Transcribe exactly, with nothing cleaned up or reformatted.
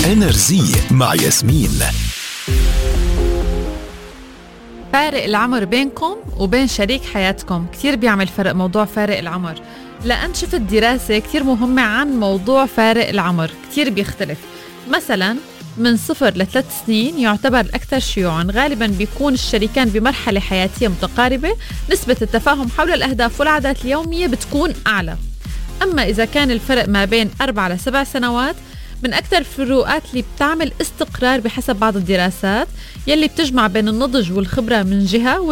انرجي مع ياسمين. فارق العمر بينكم وبين شريك حياتكم كتير بيعمل فرق موضوع فارق العمر، لأن شفت دراسة كتير مهمة عن موضوع فارق العمر كتير بيختلف. مثلا من صفر لثلاث سنين يعتبر الأكثر شيوعا، غالبا بيكون الشريكان بمرحلة حياتية متقاربة، نسبة التفاهم حول الأهداف والعادات اليومية بتكون أعلى. أما إذا كان الفرق ما بين أربع لسبع سنوات، من أكثر الفروقات اللي بتعمل استقرار بحسب بعض الدراسات يلي بتجمع بين النضج والخبرة من جهة